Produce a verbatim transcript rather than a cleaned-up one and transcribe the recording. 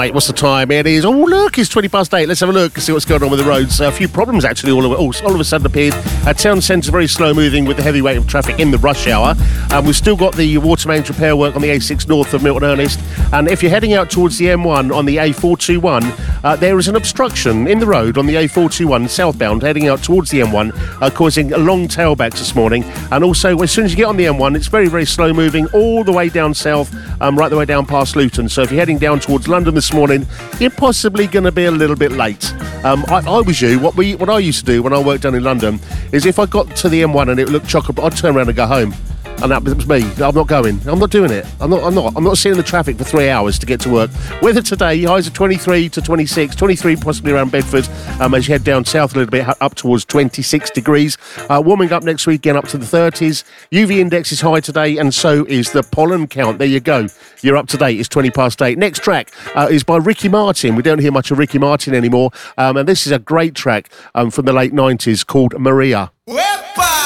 Right, what's the time? It is, oh look, it's twenty past eight. Let's have a look and see what's going on with the roads. Uh, a few problems actually all of, oh, all of a sudden appeared. Uh, town centre very slow moving with the heavy weight of traffic in the rush hour. Um, we've still got the water mains repair work on the A six north of Milton Ernest. And if you're heading out towards the M one on the A four twenty-one, uh, there is an obstruction in the road on the A four twenty-one southbound heading out towards the M one, uh, causing a long tailbacks this morning. And also, as soon as you get on the M one, it's very, very slow moving all the way down south, um, right the way down past Luton. So if you're heading down towards London this morning, you're possibly going to be a little bit late. Um, I, I was you. What we, what I used to do when I worked down in London is if I got to the M one and it looked chock-a-block, I'd turn around and go home. And that was me. I'm not going. I'm not doing it. I'm not. I'm not. I'm not sitting in the traffic for three hours to get to work. Weather today, highs of twenty-three to twenty-six, twenty-three possibly around Bedford. Um, as you head down south a little bit, up towards twenty-six degrees. Uh, warming up next week, again up to the thirties. U V index is high today, and so is the pollen count. There you go. You're up to date. It's twenty past eight. Next track uh, is by Ricky Martin. We don't hear much of Ricky Martin anymore, um, and this is a great track um, from the late nineties called Maria.